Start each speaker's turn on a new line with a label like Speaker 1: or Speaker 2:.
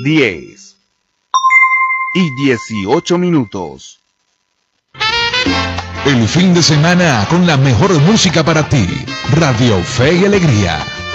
Speaker 1: 10:18.
Speaker 2: El fin de semana con la mejor música para ti. Radio Fe y Alegría.